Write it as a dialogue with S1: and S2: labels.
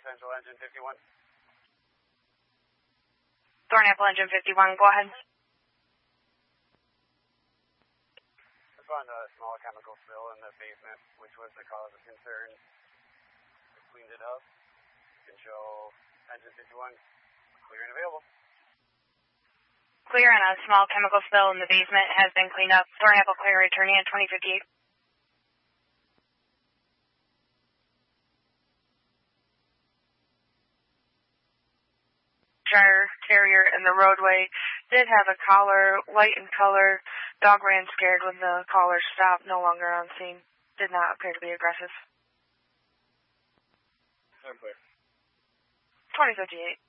S1: Central Engine 51.
S2: Thornapple Engine 51, go ahead.
S1: I found a small chemical spill in the basement, which was the cause of concern. We cleaned it up. You can show Engine 51 clear and available.
S2: Clear and a small chemical spill in the basement has been cleaned up. Thornapple clear, returning at 2058. Shire Terrier in the roadway did have a collar, white in color. Dog ran scared when the collar stopped, no longer on scene. Did not appear to be aggressive.
S1: I'm clear.
S2: 2058.